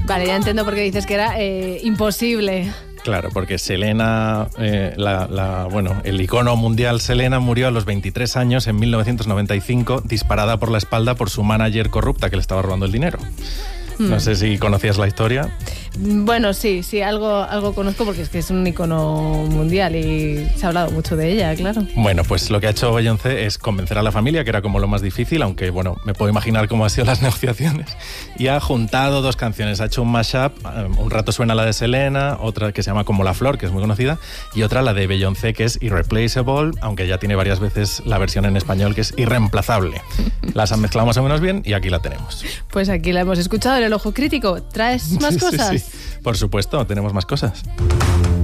Vale, ya entiendo por qué dices que era imposible. Claro, porque Selena, el icono mundial Selena murió a los 23 años en 1995, disparada por la espalda por su manager corrupta que le estaba robando el dinero. No sé si conocías la historia. Bueno, sí, algo conozco porque es que es un icono mundial y se ha hablado mucho de ella, claro. Bueno, pues lo que ha hecho Beyoncé es convencer a la familia, que era como lo más difícil, aunque bueno, me puedo imaginar cómo han sido las negociaciones, y ha juntado dos canciones, ha hecho un mashup, un rato suena la de Selena, otra que se llama Como la Flor, que es muy conocida, y otra la de Beyoncé, que es Irreplaceable, aunque ya tiene varias veces la versión en español, que es Irreemplazable. Las han mezclado más o menos bien y aquí la tenemos. Pues aquí la hemos escuchado en El Ojo Crítico. ¿Traes más cosas? Sí. Por supuesto, tenemos más cosas.